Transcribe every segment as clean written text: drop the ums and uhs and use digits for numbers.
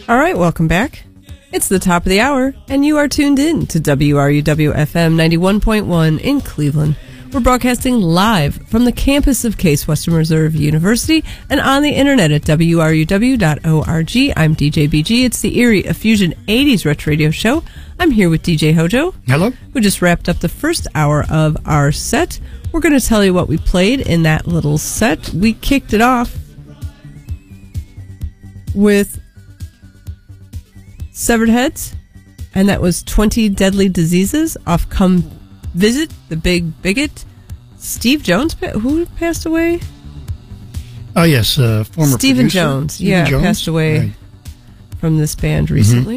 All right, welcome back. It's the top of the hour, and you are tuned in to WRUW-FM 91.1 in Cleveland. We're broadcasting live from the campus of Case Western Reserve University and on the internet at WRUW.org. I'm DJ BG. It's the Erie Fusion 80s Retro Radio Show. I'm here with DJ Hojo. Hello. Who just wrapped up the first hour of our set. We're going to tell you what we played in that little set. We kicked it off with Severed Heads, and that was 20 Deadly Diseases off Come Visit the Big Bigot. Steve Jones, who passed away? Oh, yes, former Stephen producer. Jones. Stephen Jones? Passed away right. from this band recently.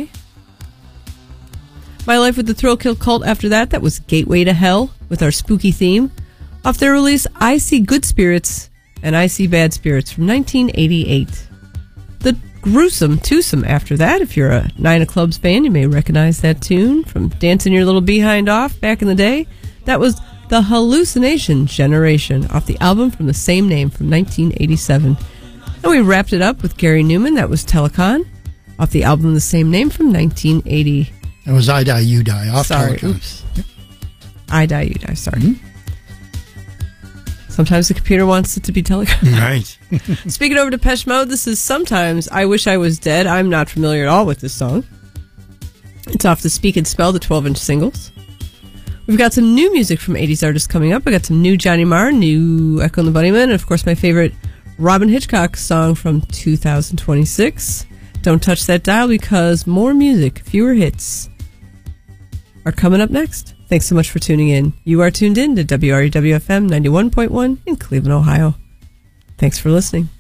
My Life with the Thrill Kill Cult after that. That was Gateway to Hell with our spooky theme. Off their release, I See Good Spirits and I See Bad Spirits from 1988. The Gruesome Twosome after that. If you're a Nine of Clubs fan, you may recognize that tune from Dancing Your Little Behind Off back in the day. That was The Hallucination Generation off the album from the same name from 1987. And we wrapped it up with Gary Newman. That was Telecon off the album the same name from 1980. That was I Die, You Die off Sorry, Telecon. oops. I Die, You Die, sorry. Sometimes the computer wants it to be Telecon. Right. Speaking over Depeche Mode, this is Sometimes I Wish I Was Dead. I'm not familiar at all with this song. It's off the Speak and Spell, the 12-inch singles. We've got some new music from 80s artists coming up. I got some new Johnny Marr, new Echo and the Bunnymen, and of course my favorite Robin Hitchcock song from 2026. Don't touch that dial because more music, fewer hits are coming up next. Thanks so much for tuning in. You are tuned in to WRUW-FM 91.1 in Cleveland, Ohio. Thanks for listening.